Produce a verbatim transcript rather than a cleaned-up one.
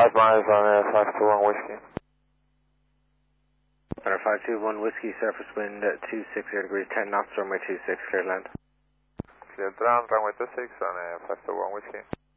advise on uh, five two one Whiskey. Center five two one Whiskey, surface wind at two six zero degrees, ten knots, runway two six, clear land. Clear ground, runway two six on uh, five two one Whiskey.